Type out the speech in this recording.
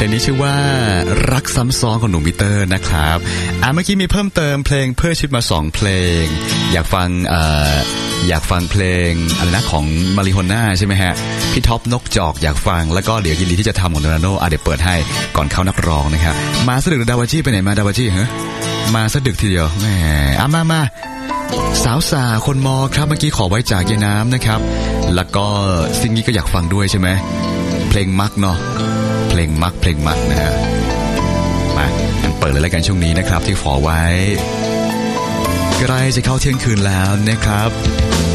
ลงนี้ชื่อว่ารักซ้ำซ้อนของหนุ่มปีเตอร์นะครับเมื่อกี้มีเพิ่มเติมเพลงเพื่อชีวิตมา2เพลงอยากฟังเพลงอะไรนะของมาริโฮน่าใช่ไหมฮะพี่ท็อปนกจอกอยากฟังแล้วก็เดี๋ยวยินดีที่จะทำของโดนาโน่เดี๋ยวเปิดให้ก่อนเข้านักร้องนะครับมาสะดึกดาวาจี้ไปไหนมาดาวาจี้ฮะมาสะดึกทีเดียวแหมมาสาวสาคนมอครับเมื่อกี้ขอไว้จากยายน้ำนะครับแล้วก็สิ่งนี้ก็อยากฟังด้วยใช่ไหมเพลงมักเนาะเพลงมักนะฮะมาเปิดเลยแล้วกันช่วงนี้นะครับที่ขอไว้ใกล้จะเข้าเที่ยงคืนแล้วนะครับ